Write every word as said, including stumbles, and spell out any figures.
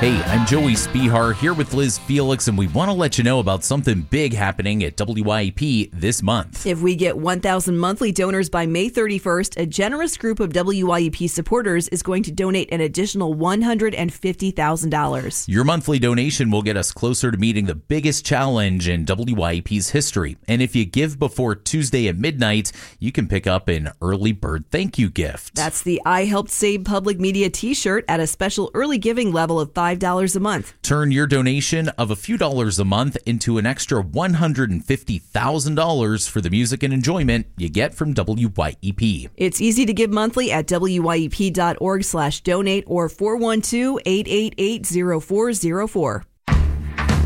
Hey, I'm Joey Spihar here with Liz Felix, and we want to let you know about something big happening at W Y E P this month. If we get one thousand monthly donors by May thirty-first, a generous group of W Y E P supporters is going to donate an additional one hundred fifty thousand dollars. Your monthly donation will get us closer to meeting the biggest challenge in W Y E P's history. And if you give before Tuesday at midnight, you can pick up an early bird thank you gift. That's the I Helped Save Public Media t-shirt at a special early giving level of five dollars a month. Turn your donation of a few dollars a month into an extra one hundred fifty thousand dollars for the music and enjoyment you get from W Y E P. It's easy to give monthly at W Y E P dot org slash donate or four one two, eight eight eight, zero four zero four.